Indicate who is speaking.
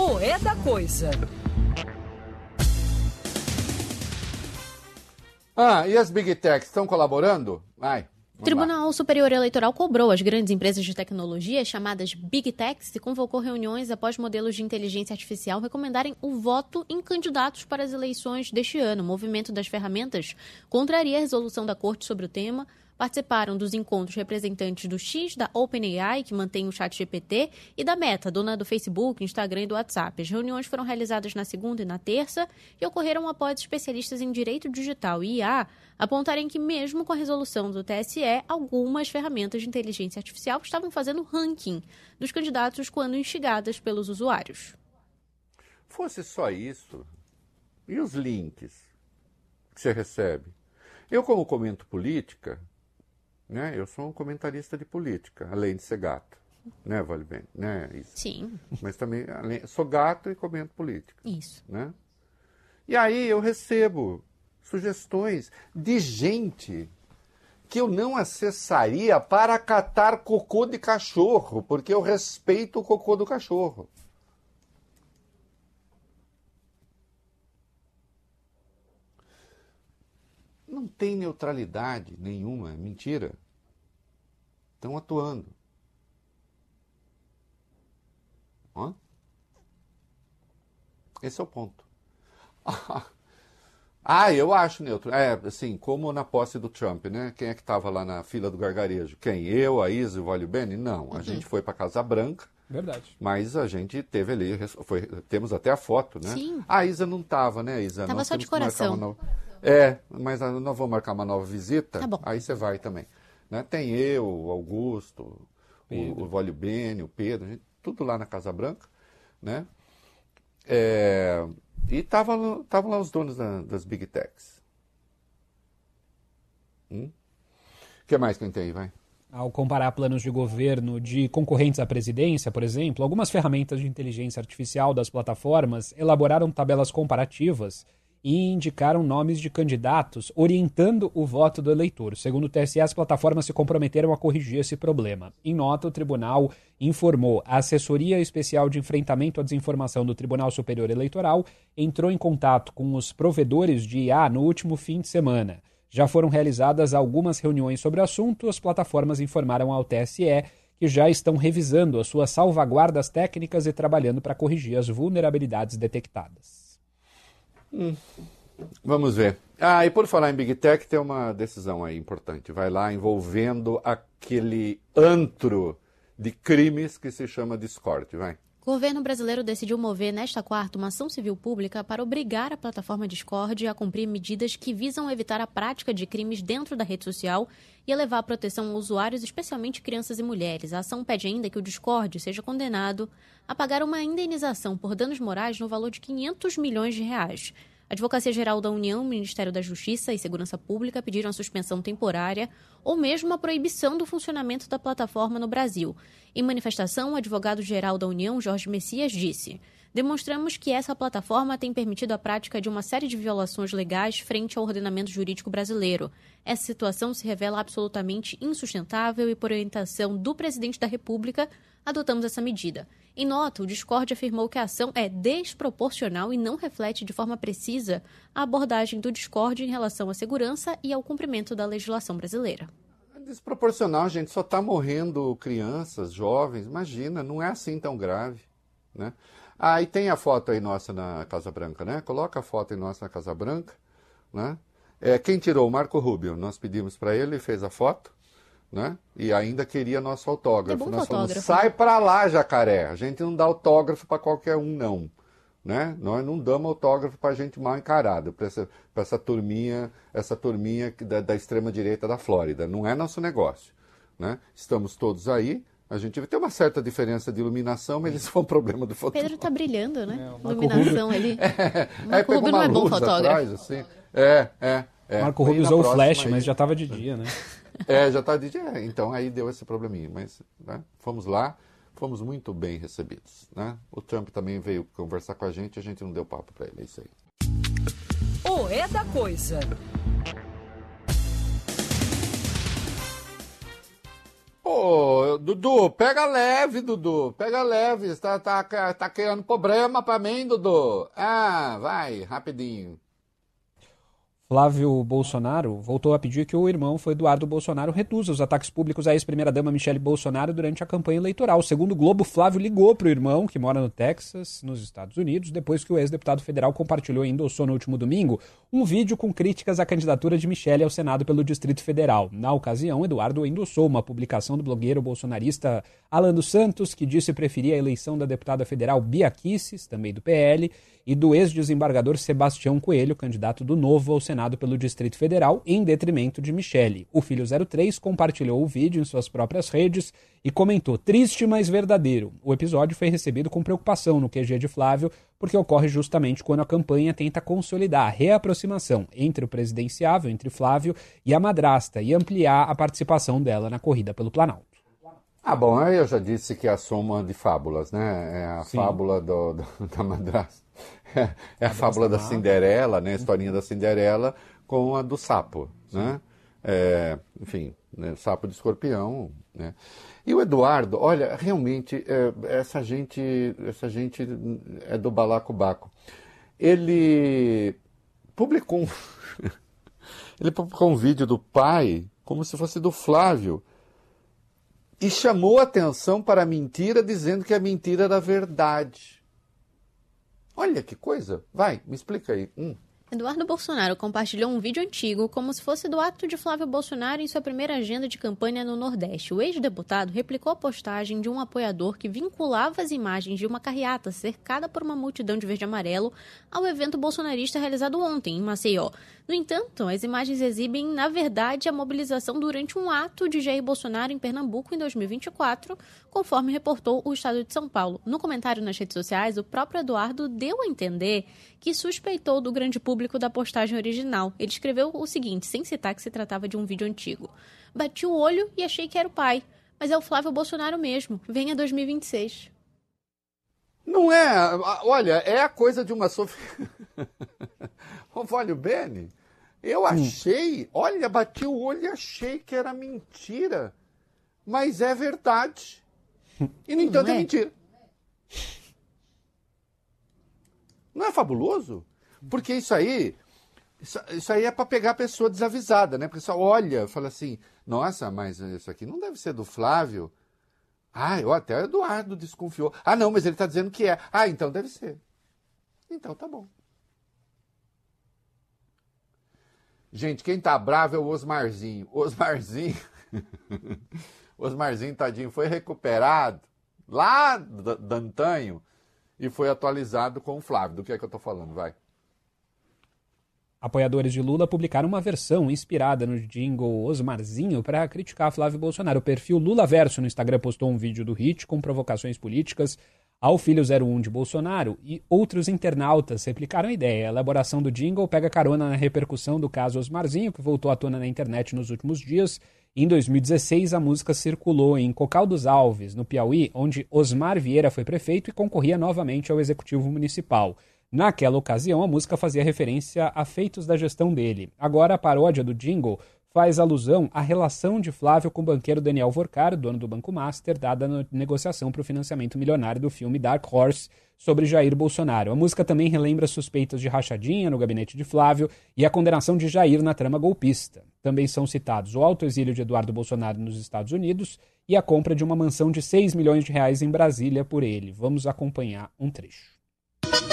Speaker 1: O É da Coisa.
Speaker 2: E as Big Techs estão colaborando?
Speaker 3: O Tribunal Superior Eleitoral cobrou as grandes empresas de tecnologia, chamadas Big Techs, e convocou reuniões após modelos de inteligência artificial recomendarem o voto em candidatos para as eleições deste ano. O movimento das ferramentas contraria a resolução da Corte sobre o tema. Participaram dos encontros representantes do X, da OpenAI, que mantém o ChatGPT, e da Meta, dona do Facebook, Instagram e do WhatsApp. As reuniões foram realizadas na segunda e na terça e ocorreram após especialistas em direito digital e IA apontarem que, mesmo com a resolução do TSE, algumas ferramentas de inteligência artificial estavam fazendo ranking dos candidatos quando instigadas pelos usuários.
Speaker 2: Fosse só isso, e os links que você recebe? Eu, como comento política, né, eu sou um comentarista de política, além de ser gato, né, vale bem, né, isso.
Speaker 3: Sim.
Speaker 2: Mas também sou gato e comento política.
Speaker 3: Isso.
Speaker 2: Né? E aí eu recebo sugestões de gente que eu não acessaria para catar cocô de cachorro, porque eu respeito o cocô do cachorro. Não tem neutralidade nenhuma, mentira. Estão atuando. Esse é o ponto. Eu acho neutro. Assim, como na posse do Trump, né? Quem é que estava lá na fila do gargarejo? Quem? Eu, a Isa e o Vale Bene? Não, a gente foi para Casa Branca.
Speaker 4: Verdade.
Speaker 2: Mas a gente teve ali, temos até a foto, né?
Speaker 3: Sim.
Speaker 2: A Isa não estava, né, Isa?
Speaker 3: Estava só de coração.
Speaker 2: Mas nós vamos marcar uma nova visita,
Speaker 3: tá bom.
Speaker 2: Aí você vai também. Né? Tem eu, o Augusto, o Vale Bene, o Pedro, gente, tudo lá na Casa Branca, né? E estavam lá os donos das Big Techs. O que mais que tem aí, vai?
Speaker 4: Ao comparar planos de governo de concorrentes à presidência, por exemplo, algumas ferramentas de inteligência artificial das plataformas elaboraram tabelas comparativas e indicaram nomes de candidatos orientando o voto do eleitor. Segundo o TSE, as plataformas se comprometeram a corrigir esse problema. Em nota, o tribunal informou: a Assessoria Especial de Enfrentamento à Desinformação do Tribunal Superior Eleitoral entrou em contato com os provedores de IA no último fim de semana. Já foram realizadas algumas reuniões sobre o assunto. As plataformas informaram ao TSE que já estão revisando as suas salvaguardas técnicas e trabalhando para corrigir as vulnerabilidades detectadas.
Speaker 2: Vamos ver. E por falar em Big Tech, tem uma decisão aí importante. Vai lá envolvendo aquele antro de crimes que se chama Discord, vai.
Speaker 3: O governo brasileiro decidiu mover nesta quarta uma ação civil pública para obrigar a plataforma Discord a cumprir medidas que visam evitar a prática de crimes dentro da rede social e elevar a proteção a usuários, especialmente crianças e mulheres. A ação pede ainda que o Discord seja condenado a pagar uma indenização por danos morais no valor de 500 milhões de reais. A Advocacia-Geral da União, o Ministério da Justiça e Segurança Pública pediram a suspensão temporária ou mesmo a proibição do funcionamento da plataforma no Brasil. Em manifestação, o advogado-geral da União, Jorge Messias, disse: demonstramos que essa plataforma tem permitido a prática de uma série de violações legais frente ao ordenamento jurídico brasileiro. Essa situação se revela absolutamente insustentável e, por orientação do presidente da República, adotamos essa medida. Em nota, o Discord afirmou que a ação é desproporcional e não reflete de forma precisa a abordagem do Discord em relação à segurança e ao cumprimento da legislação brasileira.
Speaker 2: É desproporcional, gente. Só está morrendo crianças, jovens. Imagina, não é assim tão grave, né? E tem a foto aí nossa na Casa Branca, né? Coloca a foto aí nossa na Casa Branca, né? Quem tirou? O Marco Rubio. Nós pedimos para ele, fez a foto, né? E ainda queria nosso autógrafo.
Speaker 3: Nós falamos:
Speaker 2: sai para lá, jacaré. A gente não dá autógrafo para qualquer um, não. Né? Nós não damos autógrafo para gente mal encarada, para essa turminha da extrema-direita da Flórida. Não é nosso negócio. Né? Estamos todos aí. A gente tem uma certa diferença de iluminação, mas isso foi um problema do fotógrafo.
Speaker 3: Pedro está brilhando, né? Iluminação ali. Marco
Speaker 2: Rubio
Speaker 3: não é bom fotógrafo.
Speaker 2: Atrás, assim.
Speaker 4: Marco Rubio usou o flash, mas já estava de dia, né?
Speaker 2: Já estava de dia. Então aí deu esse probleminha. Mas fomos lá, fomos muito bem recebidos. Né? O Trump também veio conversar com a gente não deu papo para ele. É isso aí.
Speaker 1: O É da Coisa.
Speaker 2: Dudu, pega leve, Dudu. Pega leve. Você tá criando problema pra mim, Dudu. Ah, vai, rapidinho.
Speaker 4: Flávio Bolsonaro voltou a pedir que o irmão Eduardo Bolsonaro reduza os ataques públicos à ex-primeira-dama Michele Bolsonaro durante a campanha eleitoral. Segundo o Globo, Flávio ligou para o irmão, que mora no Texas, nos Estados Unidos, depois que o ex-deputado federal compartilhou e endossou no último domingo um vídeo com críticas à candidatura de Michele ao Senado pelo Distrito Federal. Na ocasião, Eduardo endossou uma publicação do blogueiro bolsonarista Alan dos Santos, que disse preferir a eleição da deputada federal Bia Kicis, também do PL, e do ex-desembargador Sebastião Coelho, candidato do Novo ao Senado pelo Distrito Federal, em detrimento de Michele. O filho 03 compartilhou o vídeo em suas próprias redes e comentou: triste, mas verdadeiro. O episódio foi recebido com preocupação no QG de Flávio, porque ocorre justamente quando a campanha tenta consolidar a reaproximação entre o presidenciável, entre Flávio e a madrasta, e ampliar a participação dela na corrida pelo Planalto.
Speaker 2: Ah, bom, eu já disse que é a soma de fábulas, né? É a
Speaker 4: Sim.
Speaker 2: fábula da madrasta. É a fábula da Cinderela, né? A historinha da Cinderela com a do sapo, né? Enfim, né? Sapo de escorpião, né? E o Eduardo, olha, realmente, essa gente é do balacobaco. Ele publicou um vídeo do pai, como se fosse do Flávio, e chamou atenção para a mentira, dizendo que a mentira era verdade. Olha que coisa. Vai, me explica aí.
Speaker 3: Eduardo Bolsonaro compartilhou um vídeo antigo como se fosse do ato de Flávio Bolsonaro em sua primeira agenda de campanha no Nordeste. O ex-deputado replicou a postagem de um apoiador que vinculava as imagens de uma carreata cercada por uma multidão de verde e amarelo ao evento bolsonarista realizado ontem, em Maceió. No entanto, as imagens exibem, na verdade, a mobilização durante um ato de Jair Bolsonaro em Pernambuco em 2024, conforme reportou o Estado de São Paulo. No comentário nas redes sociais, o próprio Eduardo deu a entender que suspeitou do grande público da postagem original. Ele escreveu o seguinte, sem citar que se tratava de um vídeo antigo: bati o olho e achei que era o pai, mas é o Flávio Bolsonaro mesmo. Venha 2026.
Speaker 2: Não é, olha, é a coisa de uma Olha o Beni, eu achei, olha, bati o olho e achei que era mentira, mas é verdade. E no entanto é mentira. Não é fabuloso? Porque isso aí é para pegar a pessoa desavisada, né? Porque só olha, fala assim, nossa, mas isso aqui não deve ser do Flávio. Ah, até o Eduardo desconfiou. Ah, não, mas ele está dizendo que é. Ah, então deve ser. Então tá bom. Gente, quem tá bravo é o Osmarzinho. Osmarzinho, tadinho, foi recuperado lá do antanho e foi atualizado com o Flávio. Do que é que eu tô falando? Vai.
Speaker 4: Apoiadores de Lula publicaram uma versão inspirada no jingle Osmarzinho para criticar Flávio Bolsonaro. O perfil Lulaverso no Instagram postou um vídeo do hit com provocações políticas ao filho 01 de Bolsonaro, e outros internautas replicaram a ideia. A elaboração do jingle pega carona na repercussão do caso Osmarzinho, que voltou à tona na internet nos últimos dias. Em 2016, a música circulou em Cocal dos Alves, no Piauí, onde Osmar Vieira foi prefeito e concorria novamente ao executivo municipal. Naquela ocasião, a música fazia referência a feitos da gestão dele. Agora, a paródia do jingle faz alusão à relação de Flávio com o banqueiro Daniel Vorcar, dono do Banco Master, dada na negociação para o financiamento milionário do filme Dark Horse sobre Jair Bolsonaro. A música também relembra suspeitas de rachadinha no gabinete de Flávio e a condenação de Jair na trama golpista. Também são citados o autoexílio de Eduardo Bolsonaro nos Estados Unidos e a compra de uma mansão de 6 milhões de reais em Brasília por ele. Vamos acompanhar um trecho.